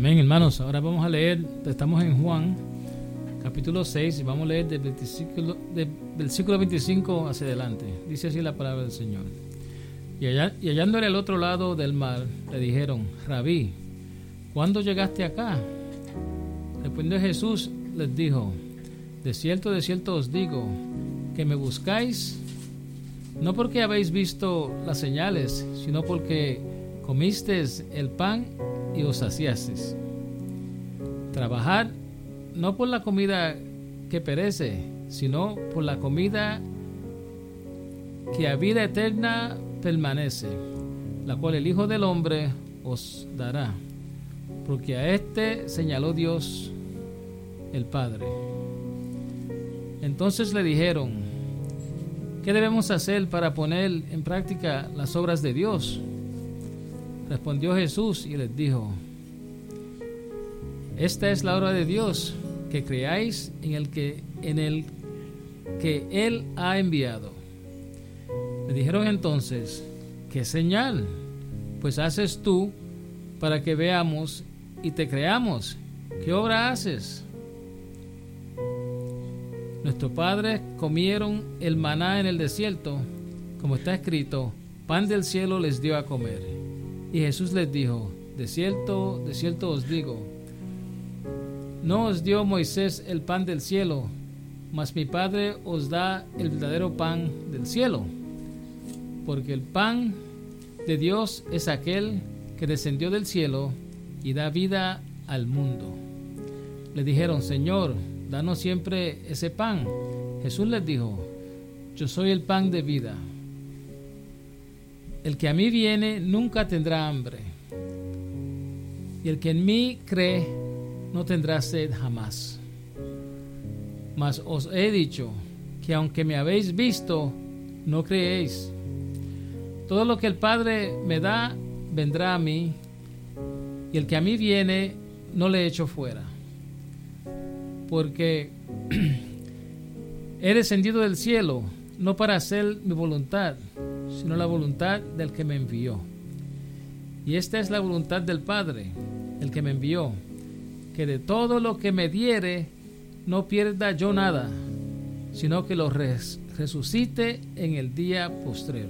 Amén, hermanos. Ahora vamos a leer, estamos en Juan, capítulo 6, y vamos a leer del versículo 25 hacia adelante. Dice así la palabra del Señor. Y hallándole al otro lado del mar, le dijeron: Rabí, ¿cuándo llegaste acá? Respondió Jesús, les dijo: de cierto os digo, que me buscáis, no porque habéis visto las señales, sino porque comisteis el pan y os saciasteis. Trabajad no por la comida que perece, sino por la comida que a vida eterna permanece, la cual el Hijo del Hombre os dará, porque a éste señaló Dios el Padre. Entonces le dijeron: ¿qué debemos hacer para poner en práctica las obras de Dios? Respondió Jesús y les dijo: esta es la obra de Dios, que creáis en el que Él ha enviado. Le dijeron entonces: ¿qué señal pues haces tú para que veamos y te creamos? ¿Qué obra haces? Nuestros padres comieron el maná en el desierto, como está escrito: pan del cielo les dio a comer. Y Jesús les dijo: de cierto os digo, no os dio Moisés el pan del cielo, mas mi Padre os da el verdadero pan del cielo. Porque el pan de Dios es aquel que descendió del cielo y da vida al mundo. Le dijeron: Señor, danos siempre ese pan. Jesús les dijo: yo soy el pan de vida. El que a mí viene nunca tendrá hambre, y el que en mí cree no tendrá sed jamás. Mas os he dicho que aunque me habéis visto, no creéis. Todo lo que el Padre me da vendrá a mí, y el que a mí viene no le echo fuera. Porque he descendido del cielo no para hacer mi voluntad, sino la voluntad del que me envió. Y esta es la voluntad del Padre, el que me envió, que de todo lo que me diere no pierda yo nada, sino que lo resucite en el día postrero.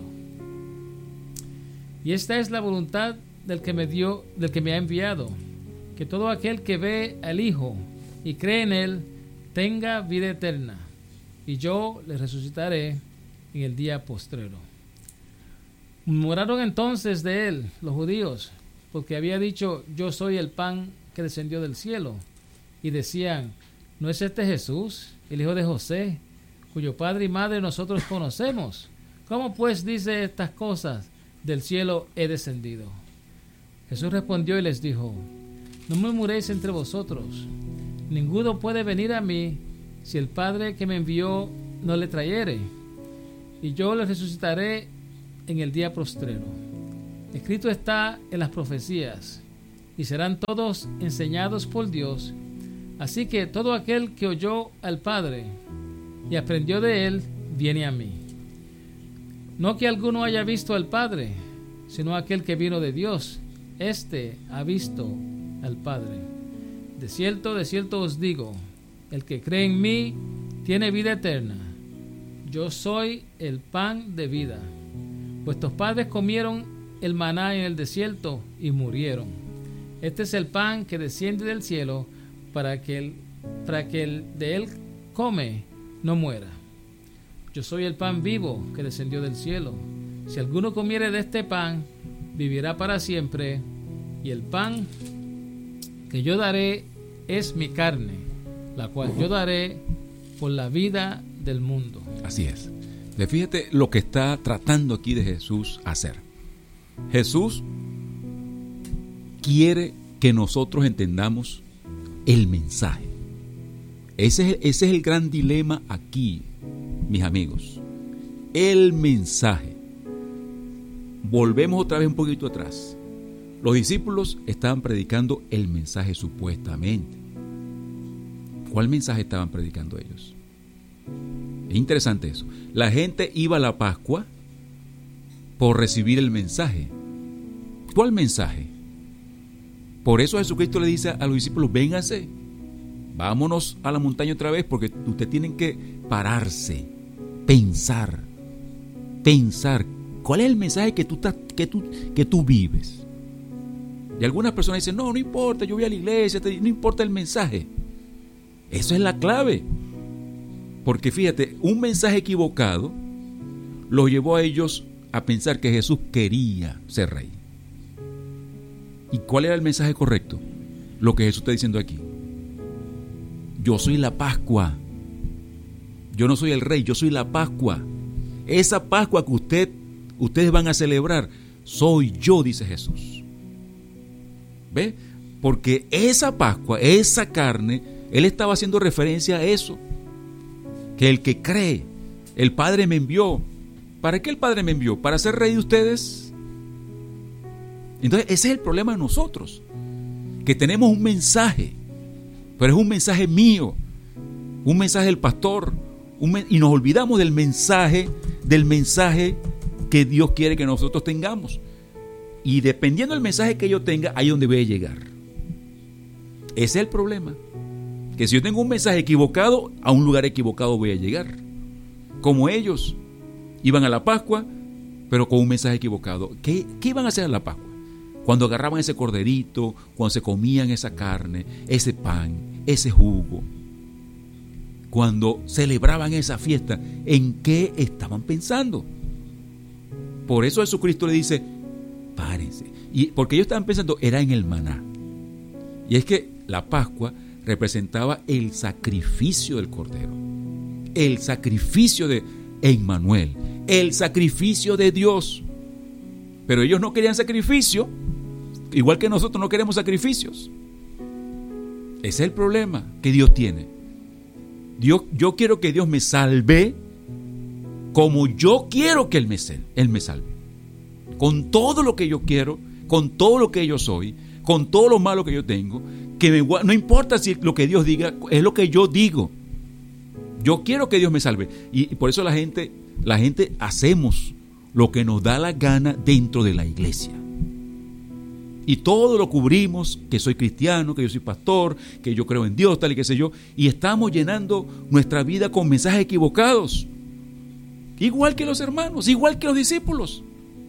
Y esta es la voluntad del que me ha enviado, que todo aquel que ve al Hijo y cree en él tenga vida eterna, y yo le resucitaré en el día postrero. Murmuraron entonces de él los judíos, porque había dicho: yo soy el pan que descendió del cielo. Y decían: ¿no es este Jesús, el hijo de José, cuyo padre y madre nosotros conocemos? ¿Cómo pues dice estas cosas? Del cielo he descendido. Jesús respondió y les dijo: no murmuréis entre vosotros. Ninguno puede venir a mí si el Padre que me envió no le trayere, y yo le resucitaré en el día postrero. Escrito está en las profecías: y serán todos enseñados por Dios. Así que todo aquel que oyó al Padre y aprendió de él, viene a mí. No que alguno haya visto al Padre, sino aquel que vino de Dios, éste ha visto al Padre. De cierto os digo, el que cree en mí tiene vida eterna. Yo soy el pan de vida. Vuestros padres comieron el maná en el desierto y murieron. Este es el pan que desciende del cielo, para que el de él come no muera. Yo soy el pan vivo que descendió del cielo. Si alguno comiere de este pan, vivirá para siempre, y el pan que yo daré es mi carne, la cual yo daré por la vida del mundo. Así es. Fíjate lo que está tratando aquí de Jesús hacer. Jesús quiere que nosotros entendamos el mensaje. Ese es el gran dilema aquí, mis amigos. El mensaje. Volvemos otra vez un poquito atrás. Los discípulos estaban predicando el mensaje supuestamente. ¿Cuál mensaje estaban predicando ellos? Es interesante eso. La gente iba a la Pascua por recibir el mensaje. ¿Cuál mensaje? Por eso Jesucristo le dice a los discípulos, vénganse, vámonos a la montaña otra vez, porque ustedes tienen que pararse, pensar. ¿Cuál es el mensaje que tú vives? Y algunas personas dicen, no importa, yo voy a la iglesia, no importa el mensaje. Eso es la clave. Porque fíjate, un mensaje equivocado los llevó a ellos a pensar que Jesús quería ser rey. ¿Y cuál era el mensaje correcto? Lo que Jesús está diciendo aquí. Yo soy la Pascua. Yo no soy el rey, yo soy la Pascua. Esa Pascua que ustedes van a celebrar, soy yo, dice Jesús. ¿Ve? Porque esa Pascua, esa carne, Él estaba haciendo referencia a eso. Que el que cree, el Padre me envió. ¿Para qué el Padre me envió? ¿Para ser rey de ustedes? Entonces ese es el problema de nosotros, que tenemos un mensaje, pero es un mensaje mío, un mensaje del pastor, y nos olvidamos del mensaje que Dios quiere que nosotros tengamos. Y dependiendo del mensaje que yo tenga, ahí es donde voy a llegar. Ese es el problema, que si yo tengo un mensaje equivocado, a un lugar equivocado voy a llegar. Como ellos iban a la Pascua, pero con un mensaje equivocado. ¿Qué iban a hacer a la Pascua? Cuando agarraban ese corderito, cuando se comían esa carne, ese pan, ese jugo, cuando celebraban esa fiesta, ¿en qué estaban pensando? Por eso Jesucristo le dice, párense. Y porque ellos estaban pensando, era en el maná. Y es que la Pascua representaba el sacrificio del cordero, el sacrificio de Emmanuel, el sacrificio de Dios. Pero ellos no querían sacrificio, igual que nosotros no queremos sacrificios. Ese es el problema que Dios tiene. Yo quiero que Dios me salve como yo quiero que Él me salve. Con todo lo que yo quiero, con todo lo que yo soy, con todo lo malo que yo tengo, no importa si lo que Dios diga, es lo que yo digo. Yo quiero que Dios me salve. Y por eso la gente hacemos lo que nos da la gana dentro de la iglesia. Y todo lo cubrimos, que soy cristiano, que yo soy pastor, que yo creo en Dios, tal y qué sé yo. Y estamos llenando nuestra vida con mensajes equivocados. Igual que los hermanos, igual que los discípulos.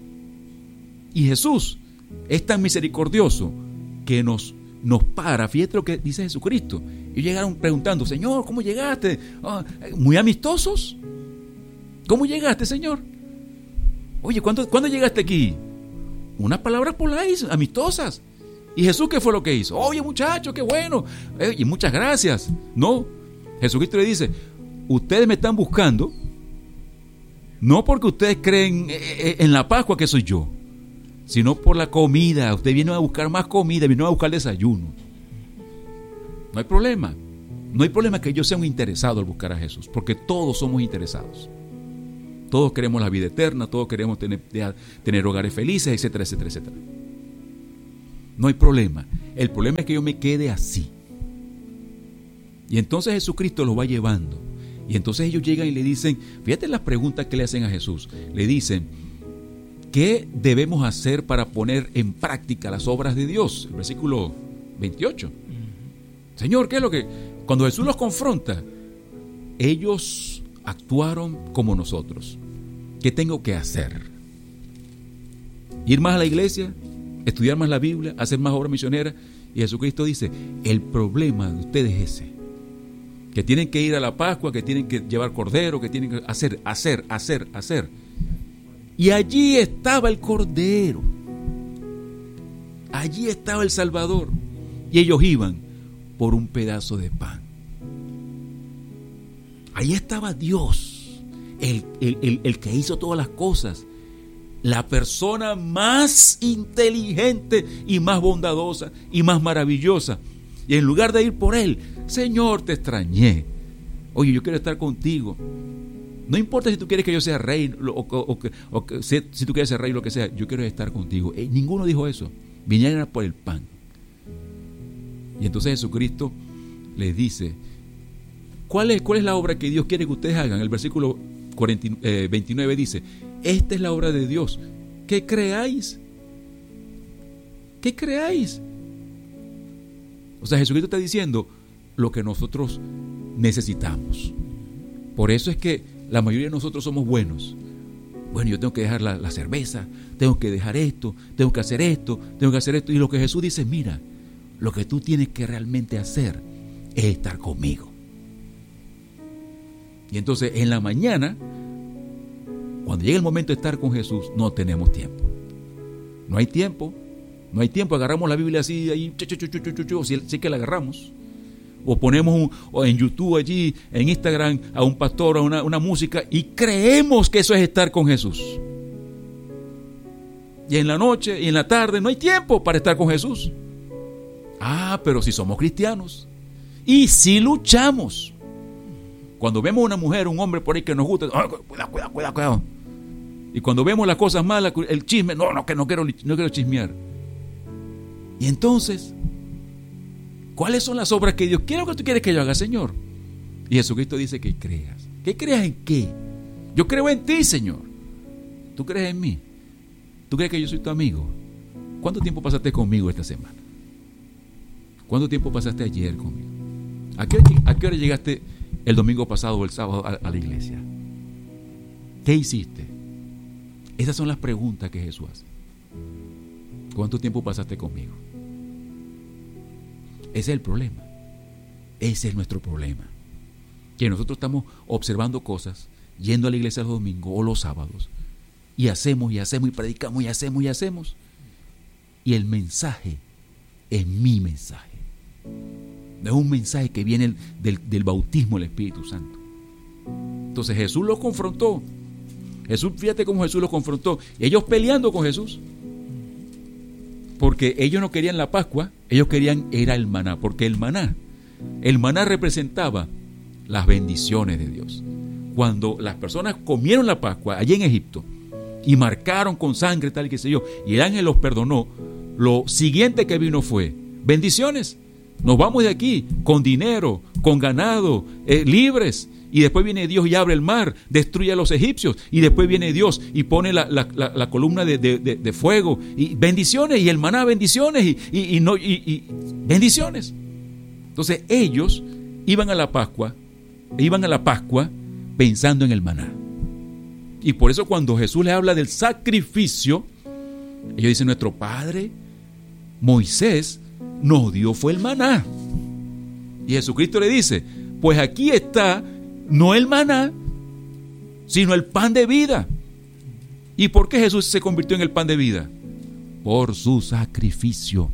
Y Jesús es tan misericordioso que nos para. Fíjate lo que dice Jesucristo. Y llegaron preguntando, Señor, ¿cómo llegaste? Muy amistosos. ¿Cómo llegaste, Señor? Oye, ¿cuándo llegaste aquí? Unas palabras polais, amistosas. ¿Y Jesús qué fue lo que hizo? Oye, muchacho, qué bueno. Y muchas gracias. No, Jesucristo le dice, ustedes me están buscando no porque ustedes creen en la Pascua que soy yo, sino por la comida. Ustedes vienen a buscar más comida, vienen a buscar desayuno. No hay problema. No hay problema que yo sea un interesado al buscar a Jesús, porque todos somos interesados. Todos queremos la vida eterna, todos queremos tener hogares felices, etcétera, etcétera, etcétera. No hay problema. El problema es que yo me quede así. Y entonces Jesucristo los va llevando. Y entonces ellos llegan y le dicen, fíjate las preguntas que le hacen a Jesús. Le dicen, ¿qué debemos hacer para poner en práctica las obras de Dios? El versículo 28. Señor, ¿qué es lo que...? Cuando Jesús los confronta, ellos actuaron como nosotros. ¿Qué tengo que hacer? ¿Ir más a la iglesia? ¿Estudiar más la Biblia? ¿Hacer más obras misioneras? Y Jesucristo dice, el problema de ustedes es ese. Que tienen que ir a la Pascua, que tienen que llevar cordero, que tienen que hacer. Y allí estaba el cordero. Allí estaba el Salvador. Y ellos iban por un pedazo de pan. Ahí estaba Dios, el que hizo todas las cosas, la persona más inteligente y más bondadosa y más maravillosa. Y en lugar de ir por Él, Señor, te extrañé. Oye, yo quiero estar contigo. No importa si tú quieres que yo sea rey si tú quieres ser rey, lo que sea, yo quiero estar contigo. Ninguno dijo eso. Vinieron por el pan. Y entonces Jesucristo les dice, ¿cuál es la obra que Dios quiere que ustedes hagan? El versículo 29 dice, esta es la obra de Dios, que creáis. O sea, Jesucristo está diciendo lo que nosotros necesitamos. Por eso es que la mayoría de nosotros somos buenos. Bueno, yo tengo que dejar la cerveza, tengo que dejar esto, tengo que hacer esto, tengo que hacer esto. Y lo que Jesús dice, mira, lo que tú tienes que realmente hacer es estar conmigo. Y entonces en la mañana, cuando llega el momento de estar con Jesús, no tenemos tiempo. No hay tiempo, agarramos la Biblia así, ahí, si que la agarramos. O ponemos en YouTube allí, en Instagram, a un pastor, a una música, y creemos que eso es estar con Jesús. Y en la noche y en la tarde no hay tiempo para estar con Jesús. Pero si somos cristianos y si luchamos, cuando vemos una mujer, un hombre por ahí que nos gusta, cuidado. Y cuando vemos las cosas malas, el chisme, que no quiero chismear. Y entonces, ¿cuáles son las obras que Dios quiere que tú quieres que yo haga, Señor? Y Jesucristo dice que creas. ¿Que creas en qué? Yo creo en ti, Señor. ¿Tú crees en mí? ¿Tú crees que yo soy tu amigo? ¿Cuánto tiempo pasaste conmigo esta semana? ¿Cuánto tiempo pasaste ayer conmigo? ¿A qué hora llegaste el domingo pasado o el sábado a la iglesia? ¿Qué hiciste? Esas son las preguntas que Jesús hace. ¿Cuánto tiempo pasaste conmigo? Ese es el problema. Ese es nuestro problema. Que nosotros estamos observando cosas, yendo a la iglesia los domingos o los sábados, y hacemos y predicamos y hacemos. Y el mensaje es mi mensaje. No es un mensaje que viene del bautismo del Espíritu Santo. Entonces Jesús los confrontó. Fíjate cómo Jesús los confrontó. Ellos peleando con Jesús. Porque ellos no querían la Pascua, ellos querían era el maná. Porque el maná representaba las bendiciones de Dios. Cuando las personas comieron la Pascua allí en Egipto y marcaron con sangre tal y qué sé yo, y el ángel los perdonó, lo siguiente que vino fue bendiciones. Nos vamos de aquí con dinero, con ganado, libres. Y después viene Dios y abre el mar, destruye a los egipcios. Y después viene Dios y pone la columna de fuego. Y bendiciones, y el maná, bendiciones, y bendiciones. Entonces ellos iban a la Pascua pensando en el maná. Y por eso cuando Jesús les habla del sacrificio, ellos dicen, nuestro padre Moisés nos dio fue el maná. Y Jesucristo le dice, pues aquí está no el maná, sino el pan de vida. ¿Y por qué Jesús se convirtió en el pan de vida? Por su sacrificio.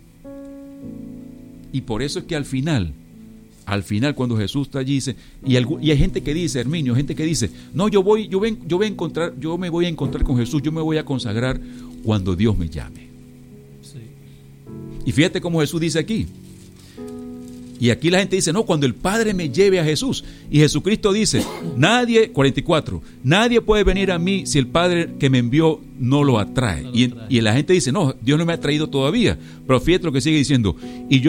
Y por eso es que al final cuando Jesús está allí dice, y hay gente que dice, Herminio, no, yo me voy a encontrar con Jesús, yo me voy a consagrar cuando Dios me llame. Sí. Y fíjate cómo Jesús dice aquí. Y aquí la gente dice, no, cuando el Padre me lleve a Jesús. Y Jesucristo dice, 44, nadie puede venir a mí si el Padre que me envió no lo atrae. Y la gente dice, no, Dios no me ha traído todavía. Pero fíjate lo que sigue diciendo, y yo